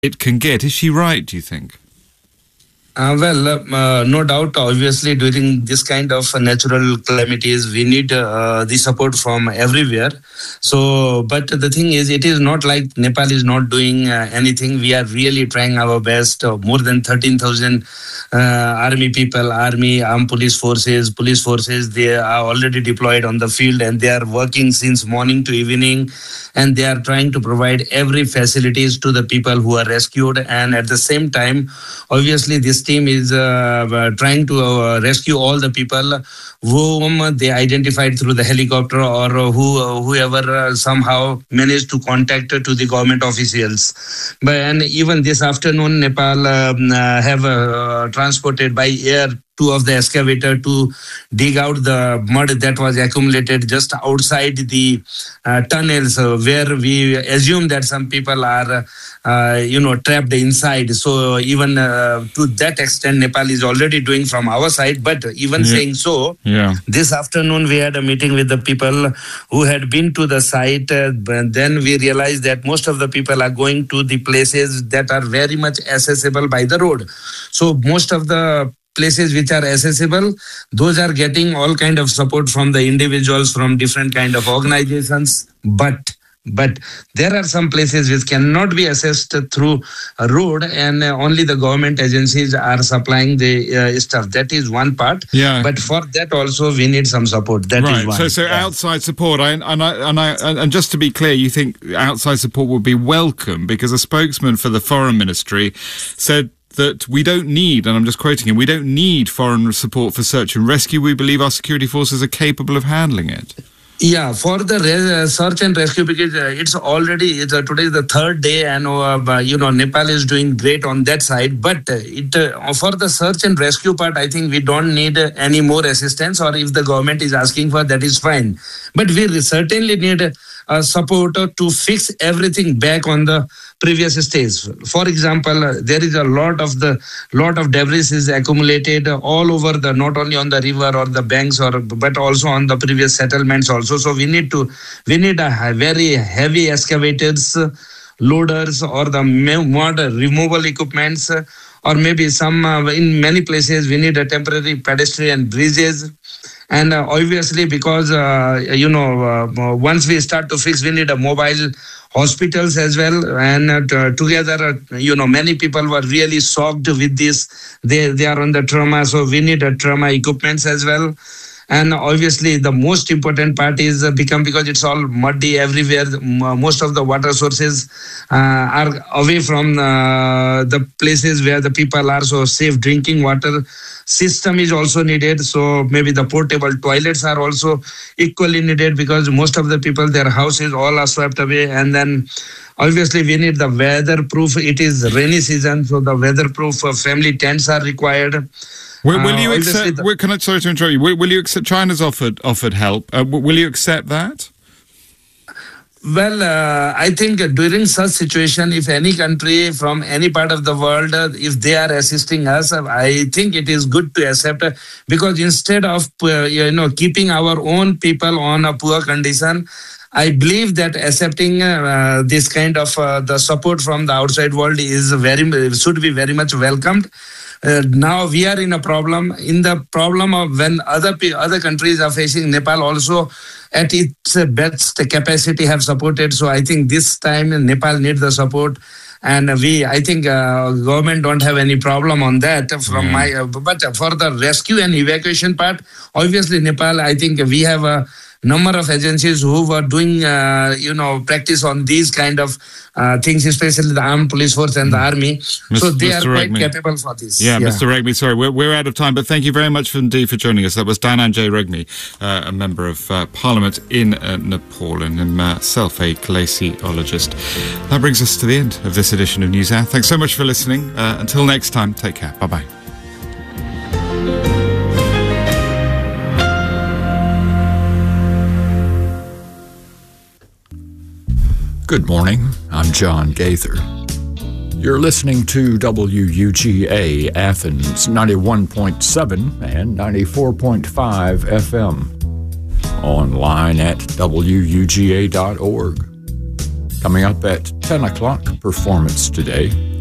it can get. Is she right, do you think? No doubt, obviously, during this kind of natural calamities, we need the support from everywhere. So, but the thing is, it is not like Nepal is not doing anything. We are really trying our best. More than 13,000 army people, armed police forces, they are already deployed on the field, and they are working since morning to evening, and they are trying to provide every facilities to the people who are rescued. And at the same time, obviously, this team is trying to rescue all the people whom they identified through the helicopter, or whoever somehow managed to contact to the government officials. And even this afternoon, Nepal have transported by air 2 of the excavator to dig out the mud that was accumulated just outside the tunnels where we assume that some people are trapped inside. So even to that extent, Nepal is already doing from our side. But even saying so, this afternoon we had a meeting with the people who had been to the site. Then we realized that most of the people are going to the places that are very much accessible by the road. So most of the places which are accessible, those are getting all kind of support from the individuals, from different kind of organizations. But there are some places which cannot be accessed through a road, and only the government agencies are supplying the stuff. That is one part. Yeah. But for that also we need some support. That is one. So outside support. And just to be clear, you think outside support would be welcome, because a spokesman for the Foreign Ministry said that we don't need, and I'm just quoting him, we don't need foreign support for search and rescue. We believe our security forces are capable of handling it. Yeah, for the search and rescue, because it's already today is the 3rd day, and Nepal is doing great on that side. But for the search and rescue part, I think we don't need any more assistance. Or if the government is asking for, that is fine. But we certainly need support to fix everything back on the previous stage. For example, there is a lot of debris is accumulated all over the, not only on the river or the banks, but also on the previous settlements also. So we need a very heavy excavators, loaders, or the modern removal equipments, or maybe some in many places we need a temporary pedestrian bridges. And obviously, because once we start to fix, we need a mobile hospitals as well. And together, many people were really shocked with this. They are on the trauma, so we need a trauma equipments as well. And obviously, the most important part is because it's all muddy everywhere. Most of the water sources are away from the places where the people are. So safe drinking water system is also needed. So maybe the portable toilets are also equally needed, because most of the people, their houses all are swept away. And then obviously we need the weatherproof. It is rainy season, so the weatherproof family tents are required. Will you accept? Sorry to interrupt you. Will you accept? China's offered help. Will you accept that? Well, I think during such situation, if any country from any part of the world, if they are assisting us, I think it is good to accept, because instead of keeping our own people on a poor condition, I believe that accepting this kind of the support from the outside world should be very much welcomed. Now we are in a problem. In the problem of when other countries are facing, Nepal also at its best capacity have supported. So I think this time Nepal needs the support, and I think government don't have any problem on that. But for the rescue and evacuation part, obviously Nepal, I think we have a number of agencies who were doing practice on these kind of things, especially the armed police force and the army. So they are quite capable for this. Yeah, Mr. Regmi, sorry, we're out of time, but thank you very much indeed for joining us. That was Dhananjay Regmi, a member of Parliament in Nepal, and himself a glaciologist. That brings us to the end of this edition of NewsHour. Thanks so much for listening. Until next time, take care. Bye-bye. Good morning, I'm John Gaither. You're listening to WUGA Athens 91.7 and 94.5 FM. Online at WUGA.org. Coming up at 10 o'clock, Performance Today.